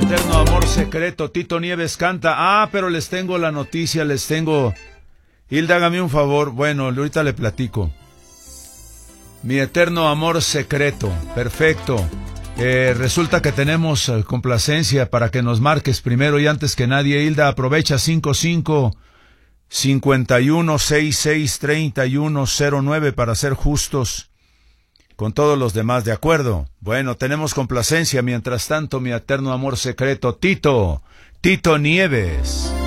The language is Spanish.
eterno amor secreto. Tito Nieves canta. Pero les tengo la noticia, Hilda, hágame un favor. Bueno, ahorita le platico. Mi eterno amor secreto. Perfecto. Resulta que tenemos complacencia para que nos marques primero y antes que nadie. Hilda, aprovecha 55-51-66-3109 para ser justos con todos los demás, ¿de acuerdo? Bueno, tenemos complacencia. Mientras tanto, mi eterno amor secreto, Tito Nieves.